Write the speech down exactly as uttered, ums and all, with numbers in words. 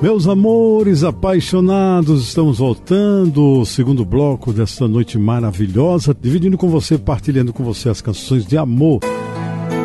Meus amores apaixonados, estamos voltando, o segundo bloco desta noite maravilhosa, dividindo com você, partilhando com você as canções de amor